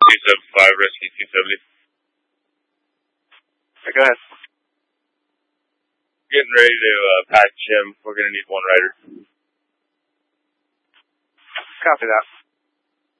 275, Rescue 270. Go ahead. Getting ready to patch him. We're going to need one rider. Copy that.